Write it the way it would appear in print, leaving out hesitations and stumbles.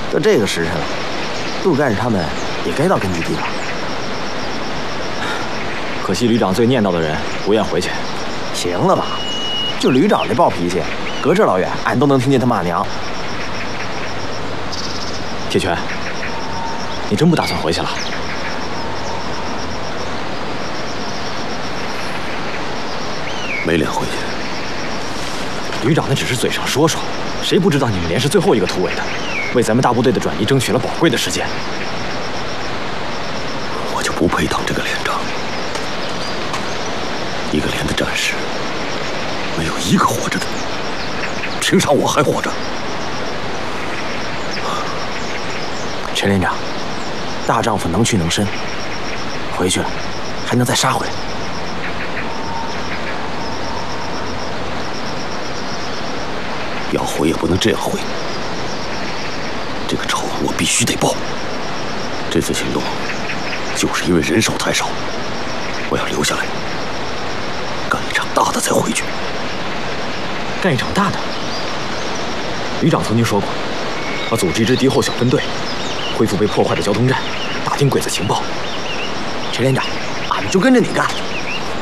都这个时辰了，陆干事他们也该到根据地了。 可惜旅长最念叨的人不愿回去。 行了吧，就旅长这暴脾气，隔这老远俺都能听见他骂娘。 铁拳，你真不打算回去了？ 没脸回去。 旅长那只是嘴上说说，谁不知道你们连是最后一个突围的，为咱们大部队的转移争取了宝贵的时间。 我就不配当这个连长。一个连的战士，没有一个活着的，凭啥我还活着？ 陈连长，大丈夫能屈能伸，回去了还能再杀回来。 要回也不能这样回，这个仇我必须得报。这次行动就是因为人手太少，我要留下来干一场大的再回去。 干一场大的？旅长曾经说过，要组织一支敌后小分队，恢复被破坏的交通站，打听鬼子情报。 陈连长，俺们就跟着你干。